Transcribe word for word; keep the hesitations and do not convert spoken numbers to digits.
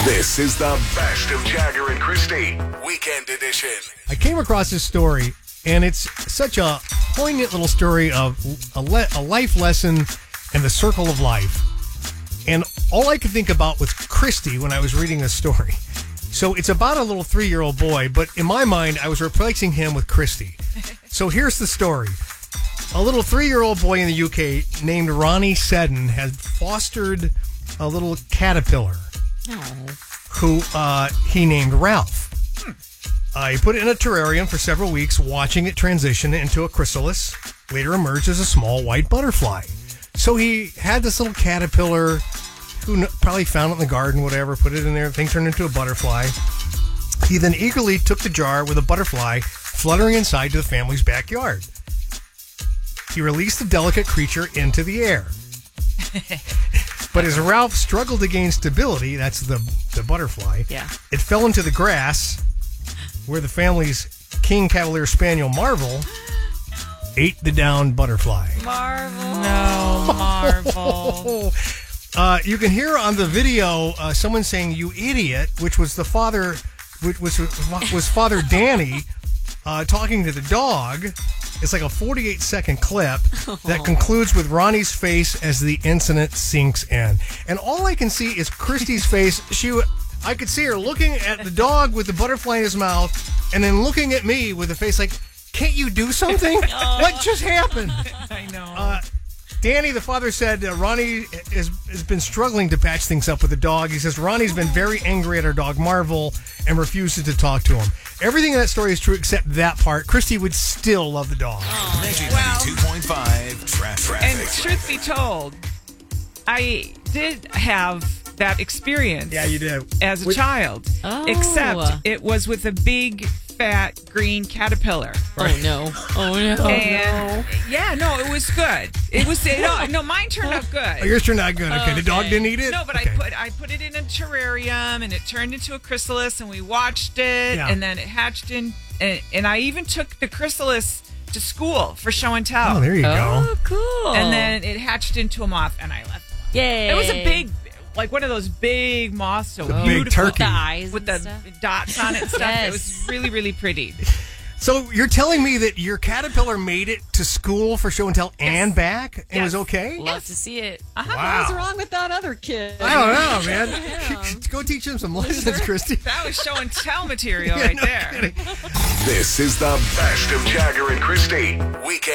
This is the best of Jagger and Christy, Weekend Edition. I came across this story, and it's such a poignant little story of a, le- a life lesson and the circle of life. And all I could think about was Christy when I was reading this story. So it's about a little three-year-old boy, but in my mind, I was replacing him with Christy. So here's the story. A little three-year-old boy in the U K named Ronnie Seddon had fostered a little caterpillar who uh, he named Ralph. Uh, he put it in a terrarium for several weeks, watching it transition into a chrysalis, later emerged as a small white butterfly. So he had this little caterpillar who probably found it in the garden, whatever, put it in there, the thing turned into a butterfly. He then eagerly took the jar with a butterfly fluttering inside to the family's backyard. He released the delicate creature into the air. But as Ralph struggled to gain stability, that's the, the butterfly, yeah. It fell into the grass where the family's King Cavalier Spaniel Marvel ate the downed butterfly. Marvel. No, Marvel. uh, you can hear on the video uh, someone saying, "You idiot," which was the father, which was, was Father Danny uh, talking to the dog. It's like a forty-eight second clip that concludes with Ronnie's face as the incident sinks in. And all I can see is Christy's face. She, I could see her looking at the dog with the butterfly in his mouth and then looking at me with a face like, can't you do something? Oh. What just happened? I know. Uh, Danny, the father, said uh, Ronnie has, has been struggling to patch things up with the dog. He says Ronnie's been very angry at our dog Marvel and refuses to talk to him. Everything in that story is true except that part. Christy would still love the dog. Oh, ninety-two point five Traffic. And truth be told, I did have that experience. Yeah, you did. As a with- child. Oh. Except it was with a big, fat, green caterpillar. Oh, no. Oh, no. And yeah, no, it was good. It was no, no, mine turned out good. Oh, yours turned out good. Okay. Okay. The dog didn't eat it? No, but Okay. I put I put it in a terrarium and it turned into a chrysalis and we watched it Yeah. and then it hatched in and, and I even took the chrysalis to school for show and tell. Oh, there you go. Oh, cool. And then it hatched into a moth and I left. Yay. It was a big, like one of those big moths, so The big beautiful. turkey. The eyes With and the stuff. dots on it and stuff. Yes. It was really, really pretty. So you're telling me that your caterpillar made it to school for show and tell and back and Yes. was okay? Love to see it. Uh-huh. Wow. What's wrong with that other kid? I don't know, man. Go teach him some lessons, Christy. That was show and tell material Yeah, right no there. kidding. This is the best of Jagger and Christy, Weekend